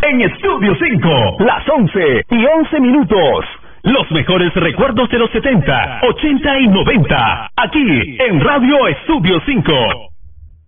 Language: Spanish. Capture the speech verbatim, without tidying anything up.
en Estudio cinco. Las once y once minutos. Los mejores recuerdos de los setenta, ochenta y noventa. Aquí en Radio Estudio cinco.